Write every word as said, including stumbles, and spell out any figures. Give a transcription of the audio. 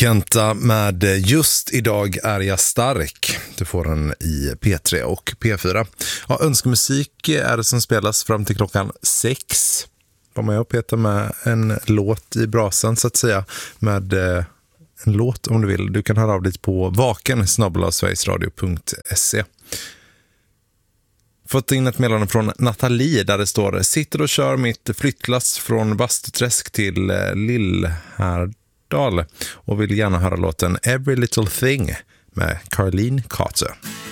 Kenta med Just idag är jag stark. Du får den i P tre och P fyra. Ja, önskemusik är det som spelas fram till klockan sex. Var med och peta med en låt i brasan så att säga. Med eh, en låt om du vill. Du kan höra av dig på vaken snabel-a sverigesradio punkt se. Fått in ett meddelande från Nathalie där det står: sitter och kör mitt flyttlass från Bastuträsk till eh, Lillhärdal och vill gärna höra låten Every Little Thing med Caroline Carter.